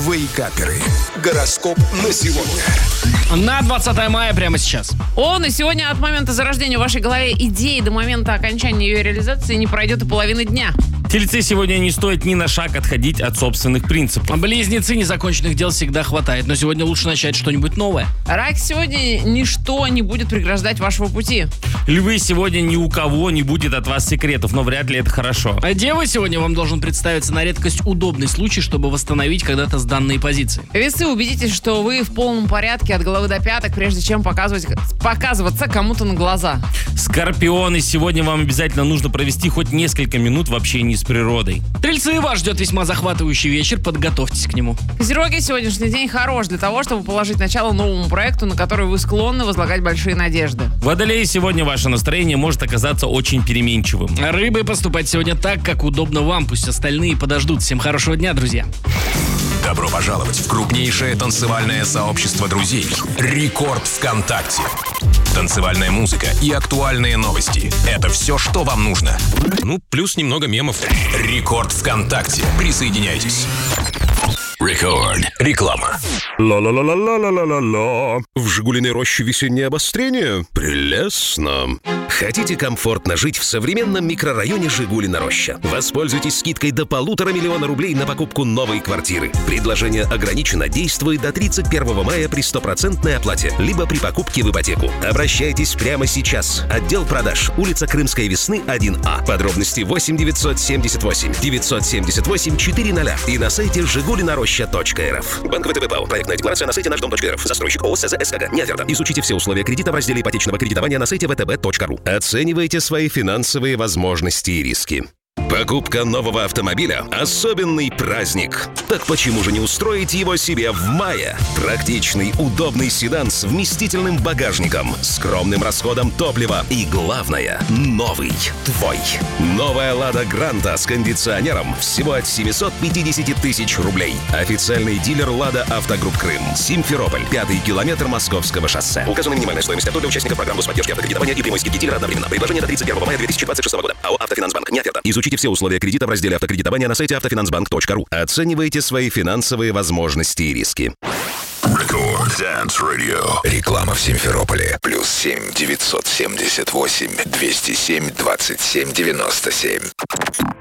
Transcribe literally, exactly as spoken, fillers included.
Вейкаперы. Гороскоп на сегодня. На двадцатое мая прямо сейчас. Он и сегодня от момента зарождения в вашей голове идеи до момента окончания ее реализации не пройдет и половины дня. Тельцы, сегодня не стоит ни на шаг отходить от собственных принципов. Близнецы, незаконченных дел всегда хватает, но сегодня лучше начать что-нибудь новое. Рак, сегодня ничто не будет преграждать вашего пути. Львы, сегодня ни у кого не будет от вас секретов, но вряд ли это хорошо. А девы, сегодня вам должен представиться на редкость удобный случай, чтобы восстановить когда-то сданные позиции. Весы, убедитесь, что вы в полном порядке от головы до пяток, прежде чем показывать, показываться кому-то на глаза. Скорпионы, сегодня вам обязательно нужно провести хоть несколько минут в общении с природой. Стрельцы, вас ждет весьма захватывающий вечер, подготовьтесь к нему. Козероги, сегодняшний день хорош для того, чтобы положить начало новому проекту, на который вы склонны возлагать большие надежды. Водолеи, сегодня ваше настроение может оказаться очень переменчивым. Рыбы, поступать сегодня так, как удобно вам, пусть остальные подождут. Всем хорошего дня, друзья. Добро пожаловать в крупнейшее танцевальное сообщество друзей «Рекорд ВКонтакте». Танцевальная музыка и актуальные новости – это все, что вам нужно. Ну, плюс немного мемов. «Рекорд ВКонтакте». Присоединяйтесь. Рекорд. Реклама. Ла-ла-ла-ла-ла-ла-ла-ла. В «Жигулиной роще» весеннее обострение? Прелестно. Хотите комфортно жить в современном микрорайоне Жигулина Роща? Воспользуйтесь скидкой до полутора миллиона рублей на покупку новой квартиры. Предложение ограничено, действует до тридцать первого мая при стопроцентной оплате, либо при покупке в ипотеку. Обращайтесь прямо сейчас. Отдел продаж. Улица Крымской Весны, один А. Подробности восемь девятьсот семьдесят восемь девятьсот семьдесят восемь четыреста и на сайте жигулинороща точка эр эф. Банк ВТБ ПАО. Проектная декларация на сайте наш дом точка эр эф. Застройщик ООО СЗ СКГ. Не оферта. Изучите все условия кредита в разделе ипотечного кредитования на сайте вэ тэ бэ точка ру. Оценивайте свои финансовые возможности и риски. Покупка нового автомобиля – особенный праздник. Так почему же не устроить его себе в мае? Практичный, удобный седан с вместительным багажником, скромным расходом топлива и, главное, новый, твой. Новая «Лада Гранта» с кондиционером всего от семьсот пятьдесят тысяч рублей. Официальный дилер «Лада Автогрупп Крым». Симферополь, пятый километр Московского шоссе. Указана минимальная стоимость авто для участников программы с поддержки автокредитования и прямой скидки дилера одновременно. Предложение до тридцать первого мая две тысячи двадцать шестого года. АО «Автофинансбанк». Не оферта. Изучите все условия кредита в разделе автокредитования на сайте автофинансбанк точка ру. Оценивайте свои финансовые возможности и риски. Рекорд Dance Radio. Реклама в Симферополе. Плюс семь девятьсот семьдесят восемь двести семь двадцать семь девяносто семь.